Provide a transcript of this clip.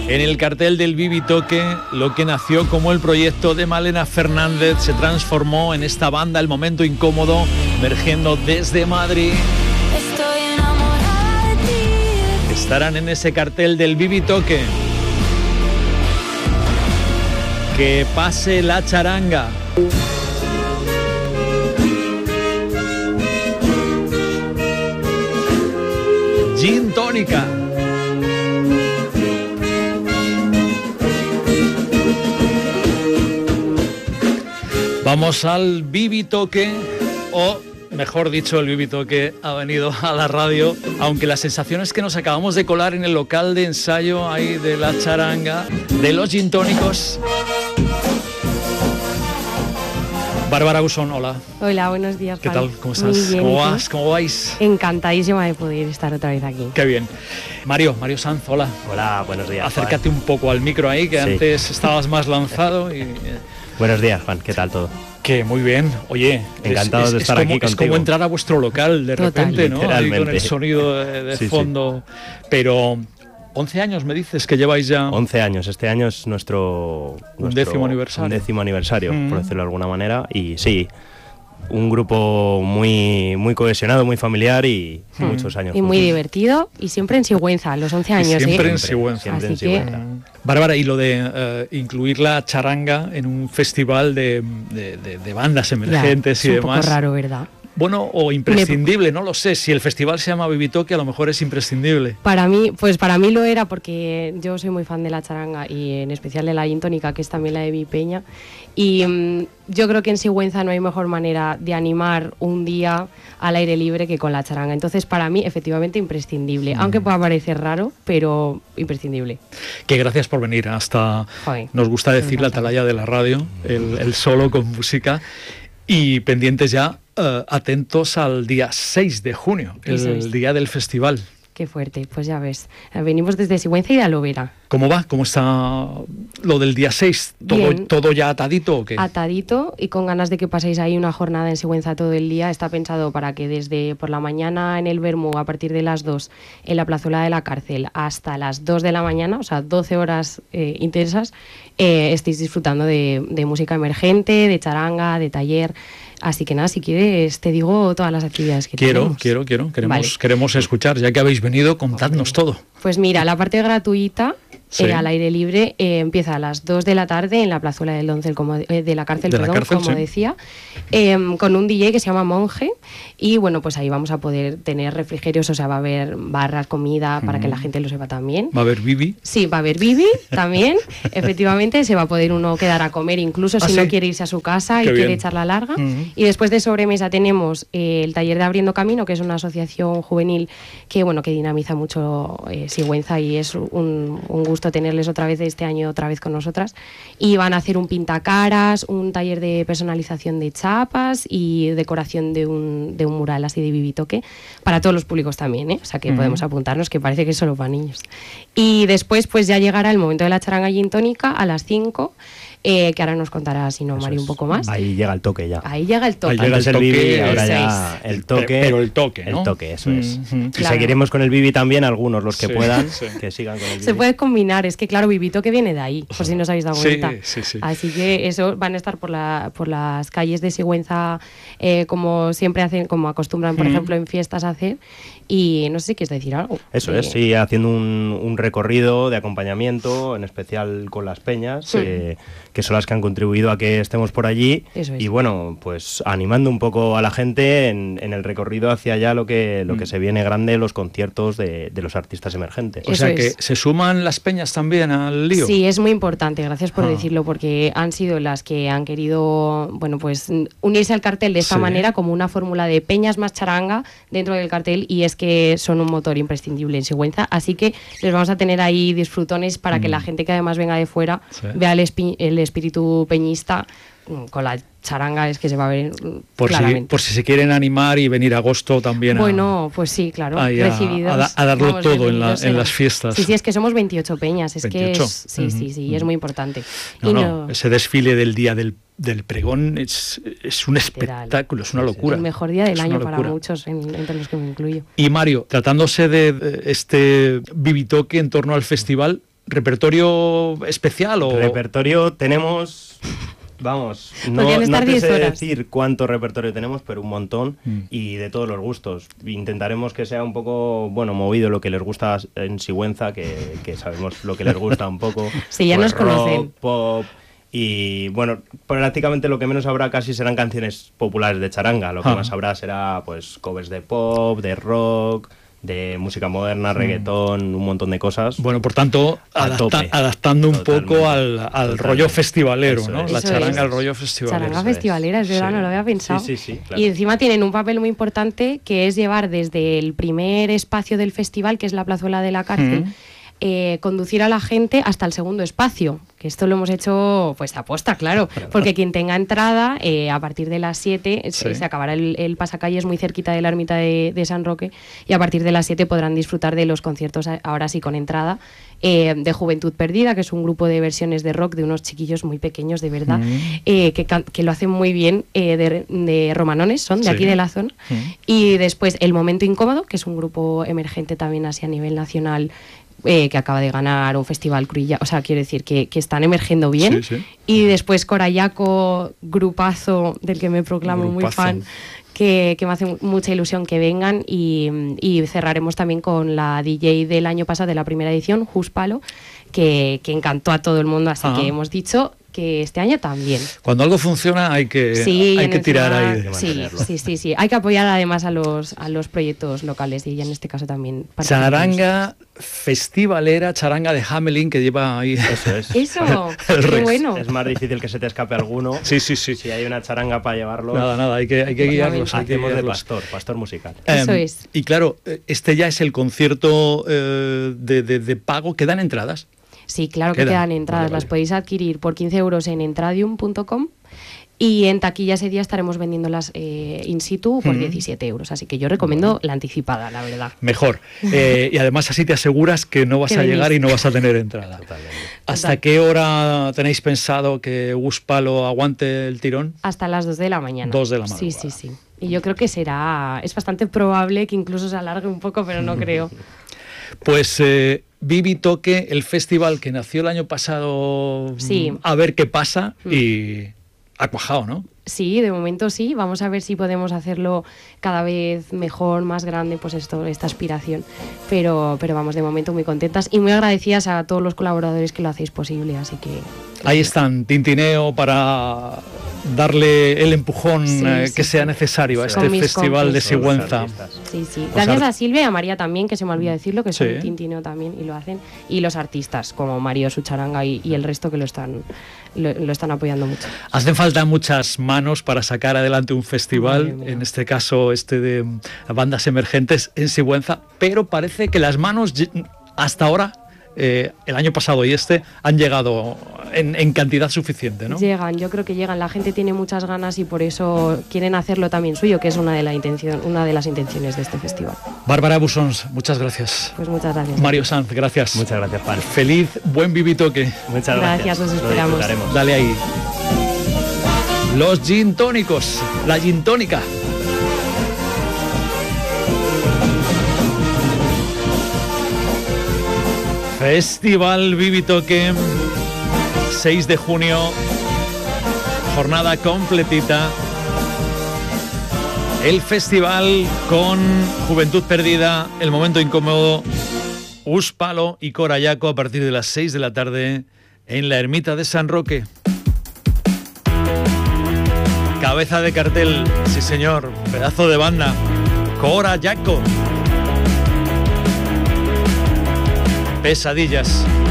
En el cartel del Bibi Toque, lo que nació como el proyecto de Malena Fernández se transformó en esta banda El Momento Incómodo, emergiendo desde Madrid. Estoy enamorada de ti. Estarán en ese cartel del Bibi Toque. Que pase la charanga. Gin tónica. Vamos al Bibi Toque, o mejor dicho, el Bibi Toque ha venido a la radio, aunque la sensación es que nos acabamos de colar en el local de ensayo ahí de la charanga, de los gin tónicos. Bárbara Usón, hola. Hola, buenos días. ¿Qué Pablo? tal? ¿Cómo estás? Muy bien, ¿Cómo ¿y tú? vas? ¿Cómo vais? Encantadísima de poder estar otra vez aquí. Qué bien. Mario Sanz, hola. Hola, buenos días. Acércate un poco al micro ahí, que Sí. antes estabas más lanzado y... Buenos días, Juan, ¿qué tal todo? Que muy bien, oye, Encantado de estar aquí Es contigo. como entrar a vuestro local de Total. repente, ¿no? Ahí Literalmente. con el sonido de Sí, fondo. Pero 11 años me dices que lleváis ya. 11 años, este año es nuestro décimo aniversario. Un décimo aniversario, Mm. por decirlo de alguna manera. Y sí, un grupo muy, muy cohesionado, muy familiar y muchos años. Y muy juntos. divertido y siempre en Sigüenza, a los 11 años. siempre ¿eh? en Sigüenza. Siempre en Así que- Sigüenza. Bárbara, y lo de incluir la charanga en un festival de bandas Ya, emergentes es y un demás. poco raro, ¿verdad? Bueno, o imprescindible, no lo sé. Si el festival se llama Bibi Toque, a lo mejor es imprescindible. Para mí lo era porque yo soy muy fan de la charanga y en especial de la gin tónica, que es también la de mi peña. Y yo creo que en Sigüenza no hay mejor manera de animar un día al aire libre que con la charanga. Entonces, para mí, efectivamente, imprescindible. Aunque pueda parecer raro, pero imprescindible. Que gracias por venir hasta, Joder, nos gusta decir, la encantado. atalaya de la radio, el solo con música, y pendientes ya, atentos al día 6 de junio, Eso el es. día del festival. Qué fuerte, pues ya ves. Venimos desde Sigüenza y de Alovera. ¿Cómo va? ¿Cómo está lo del día 6? Bien. ¿Todo ya atadito o qué? Atadito y con ganas de que paséis ahí una jornada en Sigüenza todo el día. Está pensado para que desde por la mañana en el Bermú, a partir de las 2 en la plazuela de la cárcel, hasta las 2 de la mañana, o sea, 12 horas intensas, estéis disfrutando de música emergente, de charanga, de taller. Así que nada, si quieres te digo todas las actividades que tenemos. Vale. Queremos escuchar, ya que habéis venido, contadnos todo. Pues mira, la parte gratuita Sí. al aire libre empieza a las 2 de la tarde en la plazuela del Doncel, de la cárcel, De la cárcel, como sí. decía, con un DJ que se llama Monje. Y bueno, pues ahí vamos a poder tener refrigerios, o sea, va a haber barras, comida, para que la gente lo sepa también. Va a haber Bibi. Sí, va a haber Bibi también. Efectivamente, se va a poder uno quedar a comer, incluso ¿Ah, si sí? no quiere irse a su casa Qué y quiere bien. echar la larga. Ujú. Y después de sobremesa tenemos el taller de Abriendo Camino, que es una asociación juvenil que dinamiza mucho Sigüenza, y es un gusto tenerles otra vez este año otra vez con nosotras. Y van a hacer un pintacaras, un taller de personalización de chapas y decoración de un mural así de Bibi Toque para todos los públicos también, ¿eh? O sea que podemos apuntarnos, que parece que es solo para niños. Y después pues ya llegará el momento de la charanga gin tónica a las 5, que ahora nos contará, si no, Eso Mari, es. un poco más. Ahí llega el toque ya. Ahí llega el toque. Ahí llega Antes el el Bibi, toque, ahora eso ya el toque. Pero el toque, ¿no? El toque, eso es. Mm, Y claro. seguiremos con el Bibi también, algunos, los que Sí, puedan, sí. que sigan con el Bibi. Se puede combinar, es que claro, Bibi Toque viene de ahí, por si no os habéis dado Sí, cuenta. sí, sí. Así que eso, van a estar por las calles de Sigüenza, como siempre hacen, como acostumbran, por ejemplo, en fiestas a hacer. Y no sé si quieres decir algo. Eso es, sí, haciendo un recorrido de acompañamiento, en especial con las peñas, que son las que han contribuido a que estemos por allí. Eso es. Y bueno, pues animando un poco a la gente en el recorrido hacia allá lo que se viene grande, los conciertos de los artistas emergentes. O Eso sea es. que se suman las peñas también al lío. Sí, es muy importante, gracias por Ah. decirlo, porque han sido las que han querido, bueno, pues unirse al cartel de esta Sí. manera, como una fórmula de peñas más charanga dentro del cartel, y es que son un motor imprescindible en Sigüenza, así que les vamos a tener ahí disfrutones para que la gente que además venga de fuera Sí. vea el espíritu peñista con la charanga, es que se va a ver claramente. Por si se quieren animar y venir a agosto también Bueno, pues sí, claro, ahí a recibidos. darlo Vamos, todo en bienvenidos las fiestas. Sí, es que somos 28 peñas, es 28. que es, sí, es muy importante. No, Y no, ese desfile del día del pregón es un Literal. espectáculo, es una locura. El mejor día del Es año una para locura. muchos, entre los que me incluyo. Y Mario, tratándose de este Bibi Toque en torno al festival, ¿Repertorio especial o...? Repertorio tenemos... Vamos, no te sé decir cuánto repertorio tenemos, pero un montón y de todos los gustos. Intentaremos que sea un poco, bueno, movido lo que les gusta en Sigüenza, que sabemos lo que les gusta un poco. Sí, ya pues nos conocen. Rock, pop y, bueno, prácticamente lo que menos habrá casi serán canciones populares de charanga. Lo que más habrá será, pues, covers de pop, de rock, de música moderna, reggaetón, un montón de cosas. Bueno, por tanto, adaptando un poco al rollo festivalero, ¿no? La charanga al rollo festivalero. Charanga festivalera, es verdad, no lo había pensado. Sí, claro. Y encima tienen un papel muy importante, que es llevar desde el primer espacio del festival, que es la plazuela de la cárcel, conducir a la gente hasta el segundo espacio, que esto lo hemos hecho pues aposta, claro, porque quien tenga entrada a partir de las 7 se acabará el pasacalles muy cerquita de la ermita de San Roque, y a partir de las 7 podrán disfrutar de los conciertos, ahora sí con entrada, de Juventud Perdida, que es un grupo de versiones de rock de unos chiquillos muy pequeños, de verdad, que lo hacen muy bien, de romanones, son de aquí de la zona. Y después El Momento Incómodo, que es un grupo emergente también así a nivel nacional, que acaba de ganar un festival Cruilla, o sea, quiero decir que están emergiendo bien. Y después Corayaco, grupazo del que me proclamo muy fan, que me hace mucha ilusión que vengan, y cerraremos también con la DJ del año pasado, de la primera edición, Juspalo, que encantó a todo el mundo, así que hemos dicho que este año también. Cuando algo funciona hay que tirar ahí. Sí. Hay que apoyar además a los proyectos locales, y en este caso también. Charanga festivalera, charanga de Hamelin, que lleva ahí. Eso, qué bueno. Es más difícil que se te escape alguno. Sí. Si hay una charanga para llevarlo. Nada, hay que guiarlos. Hacemos de pastor musical. Eso es. Y claro, este ya es el concierto de pago. ¿Quedan entradas? Sí, claro que quedan entradas. Vale. Las podéis adquirir por 15 euros en entradium.com, y en taquilla ese día estaremos vendiéndolas in situ por 17 euros. Así que yo recomiendo la anticipada, la verdad. Mejor. Y además así te aseguras que no vas a llegar y no vas a tener entrada. ¿Hasta qué hora tenéis pensado que Juspalo aguante el tirón? Hasta las 2 de la mañana. 2 de la madrugada. Sí. Y yo creo que es bastante probable que incluso se alargue un poco, pero no creo. Pues Vivi Toque, el festival que nació el año pasado, a ver qué pasa, y ha cuajado, ¿no? Sí, de momento sí. Vamos a ver si podemos hacerlo cada vez mejor, más grande, pues esta aspiración. Pero vamos, de momento muy contentas y muy agradecidas a todos los colaboradores que lo hacéis posible, así que... Ahí están, tintineo para darle el empujón que sea necesario a este festival de Sigüenza. Sí. Gracias a Silvia y a María también, que se me olvida decirlo, que son tintineo también y lo hacen. Y los artistas como Mario Sucharanga y el resto, que lo están apoyando mucho. Hacen falta muchas manos para sacar adelante un festival, en este caso de bandas emergentes en Sigüenza, pero parece que las manos hasta ahora, el año pasado y han llegado en cantidad suficiente, ¿no? Yo creo que llegan. La gente tiene muchas ganas y por eso quieren hacerlo también suyo, que es una de las intenciones de este festival. Bárbara Busons, muchas gracias. Pues muchas gracias. Mario Sanz, gracias. Muchas gracias, Juan. Feliz, buen Vivi Toque. Muchas gracias. Os esperamos. Dale ahí. Los gin tónicos, la gin tónica. Festival Vivi Toque, 6 de junio, jornada completita. El festival con Juventud Perdida, El Momento Incómodo, Juspalo y Corayaco a partir de las 6 de la tarde en la ermita de San Roque. Cabeza de cartel, sí señor, pedazo de banda, Corayaco. Pesadillas.